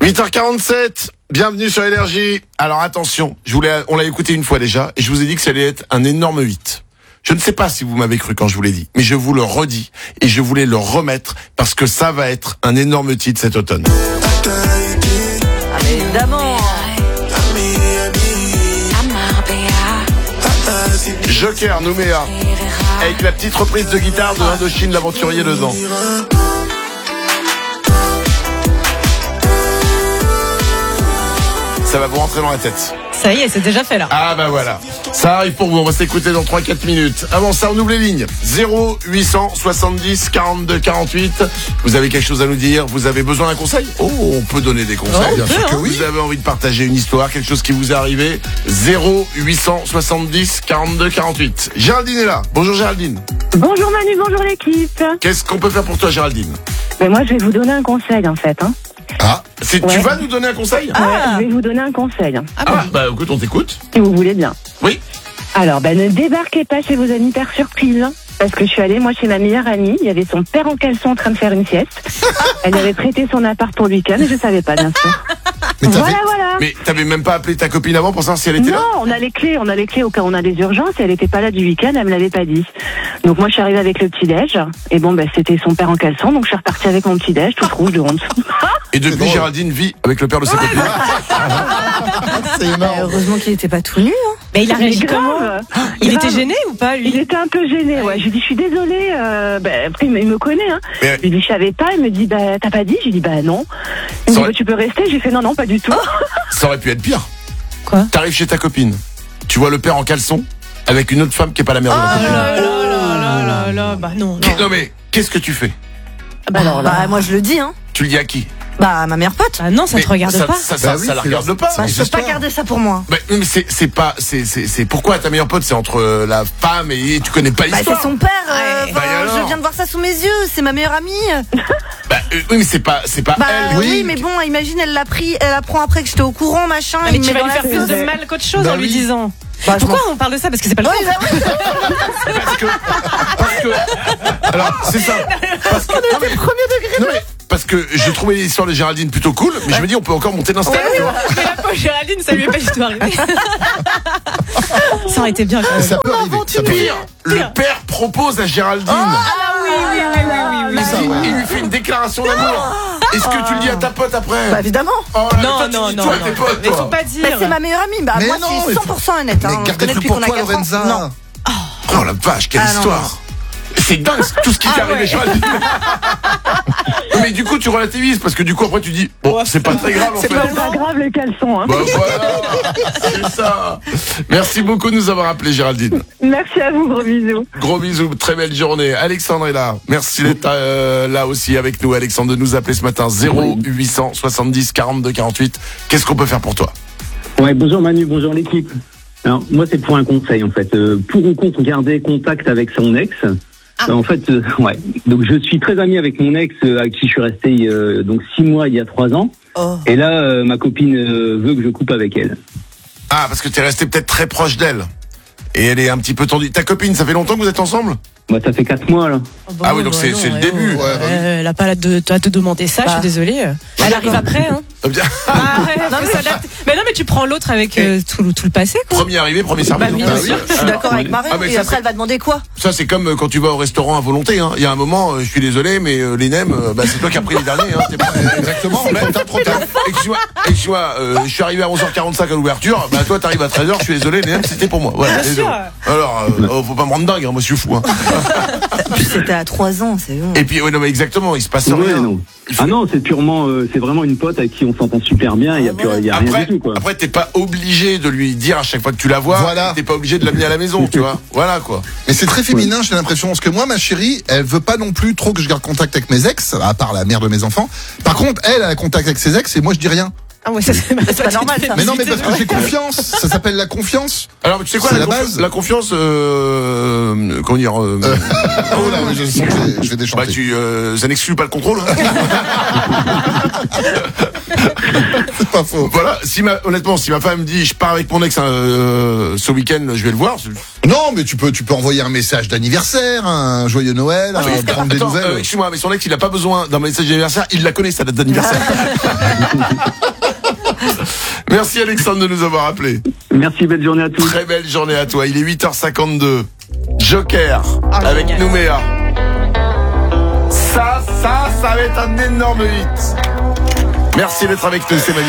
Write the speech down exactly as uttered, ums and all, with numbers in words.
huit heures quarante-sept, bienvenue sur Énergie. Alors attention, je voulais, on l'a écouté une fois déjà, et je vous ai dit que ça allait être un énorme hit. Je ne sais pas si vous m'avez cru quand je vous l'ai dit, mais je vous le redis, et je voulais le remettre, parce que ça va être un énorme titre cet automne. Ah mais évidemment. Joker, Nouméa, avec la petite reprise de guitare de Indochine l'aventurier dedans. Ça va vous rentrer dans la tête. Ça y est, c'est déjà fait là. Ah bah voilà, ça arrive pour vous, on va s'écouter dans trois quatre minutes. Avant ça, on ouvre les lignes. zéro huit cent soixante-dix quarante-deux quarante-huit. Vous avez quelque chose à nous dire? Vous avez besoin d'un conseil? Oh, on peut donner des conseils. Oh, bien peut, sûr que hein. oui. Vous avez envie de partager une histoire, quelque chose qui vous est arrivé? zéro huit cent soixante-dix quarante-deux quarante-huit. Géraldine est là. Bonjour Géraldine. Bonjour Manu, bonjour l'équipe. Qu'est-ce qu'on peut faire pour toi Géraldine? Mais moi je vais vous donner un conseil en fait. Hein. Ah, c'est, Ouais. tu vas nous donner un conseil? Ouais, je vais vous donner un conseil, Ah, Ah, bah écoute, on t'écoute. si vous voulez bien. Oui. Alors, ben, ne débarquez pas chez vos amis par surprise. Parce que je suis allée, moi, chez ma meilleure amie. Il y avait son père en caleçon en train de faire une sieste. Elle avait prêté son appart pour le week-end et je savais pas, bien sûr. Mais t'avais, Voilà, voilà. mais t'avais même pas appelé ta copine avant pour savoir si elle était Non, là? on a les clés, on a les clés au cas où on a des urgences. Et elle était pas là du week-end, elle me l'avait pas dit. Donc moi, je suis arrivée avec le petit-déj. Et bon, ben, c'était son père en caleçon. Donc je suis repartie avec mon petit-déj, toute rouge de honte. Et depuis, Géraldine vit avec le père de ses copines. C'est énorme. Euh, heureusement qu'il était pas tout nu. Hein. Mais il a réagi Mais comment? grave. Il Grave. était gêné ou pas lui? Il était un peu gêné, ouais. Je lui dis, je suis désolée. Euh, bah, après, il me, il me connaît, hein. Mais- Je lui dis, je savais pas. Il me dit, bah, t'as pas dit? J'ai dit, bah, non. Il me Ça dit, aurait- bah, tu peux rester? J'ai fait, non, non, pas du tout. Ça aurait pu être pire. Quoi? T'arrives chez ta copine, tu vois le père en caleçon avec une autre femme qui est pas la mère de la Oh copine. là là là là là là, bah non, Qu'est- non. Non mais, qu'est-ce que tu fais? Bah, alors là. Bah moi je le dis hein. Tu le dis à qui? Bah à ma meilleure pote. Ah non, ça Mais te regarde ça, pas. Ça, ça, Bah oui, ça la c'est regarde leur- pas. Bah, c'est je peux histoire. pas garder ça pour moi. Bah, mais c'est, c'est pas, c'est, c'est, c'est pourquoi ta meilleure pote c'est entre euh, la femme et tu connais pas Bah l'histoire. c'est son père. euh, Ouais. enfin, Bah, et alors je viens de voir ça sous mes yeux. C'est ma meilleure amie. Bah, euh, oui mais c'est pas, c'est pas Bah elle. oui, mais bon, imagine elle l'a pris, elle apprend après que j'étais au courant, machin. Ah, il mais me tu met vas dans lui la faire plus sauce. de mal qu'autre chose Bah en lui oui. disant. Bah, je Pourquoi m'en- on parle de ça? Parce que c'est pas le Ouais, truc. bah oui. Parce que, parce que, alors c'est ça. Parce que, non, mais- non, mais, parce que je trouvais l'histoire de Géraldine plutôt cool, mais je me dis on peut encore monter d'un stade. tu vois. Mais la pauvre Géraldine, ça lui est pas du tout arrivé. Ça aurait été bien quand même. Ça peut arriver. Ça peut arriver. Pire, le père propose à Géraldine. Ah oui, oui, oui, oui, oui, oui. Ça, Il, ouais. il lui fait une déclaration d'amour. Est-ce que tu le dis à ta pote après? Bah évidemment. Oh là là, Non, toi, tu non, dis non, toi à non. tes potes, Mais toi. faut pas Mais dire. c'est ma meilleure amie. Bah Mais moi non, je mais suis cent pour cent honnête. Mais Hein. On se garde des connaît trucs depuis pour qu'on a toi, quatre ans. Lorenza. Non. Oh la vache, quelle Ah, non, histoire. C'est dingue tout ce qui t'est Ah, arrivé, ouais. Géraldine. Mais du coup, tu relativises parce que du coup, après, tu dis, bon, c'est pas très grave en C'est fait. pas C'est pas grave les caleçons, hein. Bah voilà, c'est ça. Merci beaucoup de nous avoir appelé, Géraldine. Merci à vous, gros bisous. Gros bisous, très belle journée. Alexandre est là. Merci d'être euh, là aussi avec nous, Alexandre, de nous appeler ce matin. zéro huit cent soixante-dix quarante-deux quarante-huit. Qu'est-ce qu'on peut faire pour toi? Ouais, bonjour Manu, bonjour l'équipe. Alors moi c'est pour un conseil en fait. Euh, pour ou contre garder contact avec son ex. Ah. Euh, en fait, euh, ouais. Donc je suis très ami avec mon ex euh, avec qui je suis resté euh, donc six mois il y a trois ans. Oh. Et là euh, ma copine euh, veut que je coupe avec elle. Ah, parce que t'es resté peut-être très proche d'elle. Et elle est un petit peu tendue. Ta copine, ça fait longtemps que vous êtes ensemble? Moi ça fait quatre mois là. Ah oui, donc c'est- c'est le début. Ouais, Ouais, bah oui. Elle a pas à te, à te demander ça, je suis Bah. désolée. Elle arrive après, hein. Ah, bien. Ah ouais, faut s'adapter. Mais non, mais tu prends l'autre avec euh, tout, le- tout le passé, quoi. Premier arrivé, premier servi. Bah, donc, bien bah sûr. oui. Je suis Alors, d'accord avec Marion. ah, mais Et ça, après c'est- elle va demander quoi? Ça, c'est comme euh, quand tu vas au restaurant à volonté. Hein. Il y a un moment, euh, je suis désolé, mais euh, les nems, euh, bah, c'est toi qui as pris les derniers. Hein. T'es pas... Exactement. Mais- Trop tard, trop tard. Excuse-moi, excuse-moi euh, je suis arrivé à onze heures quarante-cinq à l'ouverture. Bah, toi, t'arrives à treize heures. Je suis désolé, les nems, c'était pour moi. Voilà, Bien désolé. sûr. Alors, euh, oh, faut pas me rendre dingue. Hein. Moi, je suis fou. Hein. Puis c'était à trois ans, c'est bon. Et puis, oui, non, mais exactement, il se passe Ouais, rien. non. Il faut- Ah non, c'est purement, euh, c'est vraiment une pote avec qui on s'entend super bien. Il y a, plus- il y a rien Après, du tout quoi. après, t'es pas obligé de lui dire à chaque fois que tu la vois. Voilà. T'es pas obligé de l'amener à la maison, tu vois. Voilà, quoi. Mais c'est très féminin, j'ai l'impression. Parce que moi, ma chérie, elle veut pas non plus trop que je garde contact avec mes ex, à part la mère de mes enfants. Par contre, elle, elle a contact avec ses ex et moi, je dis rien. Ah ouais, ça c'est C'est pas normal ça. Mais non, mais parce que j'ai confiance. Ça s'appelle la confiance. Alors, tu sais quoi, C'est la, la confi- base. la confiance, euh, comment dire, euh, Euh, oh là, oui, je sens que je vais- je vais bah, déchanter. tu, euh, ça n'exclut pas le contrôle. Hein. C'est pas faux. Voilà, si ma, honnêtement, si ma femme me dit je pars avec mon ex euh, ce week-end, je vais le voir. Non, mais tu peux, tu peux envoyer un message d'anniversaire, un joyeux Noël, Ah, euh, mais prendre des attends, nouvelles. euh, excuse-moi, mais son ex, il a pas besoin d'un message d'anniversaire, il la connaît sa date d'anniversaire. Merci Alexandre de nous avoir appelés. Merci, belle journée à tous. Très belle journée à toi. Il est huit heures cinquante-deux. Joker Oh, avec génial. Nouméa. Ça, ça, ça va être un énorme hit. Merci d'être avec nous, c'est magnifique.